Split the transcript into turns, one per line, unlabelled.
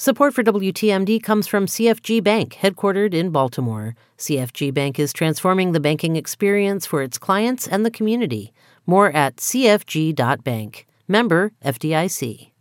Support for WTMD comes from CFG Bank, headquartered in Baltimore. CFG Bank is transforming the banking experience for its clients and the community. More at cfg.bank. Member FDIC.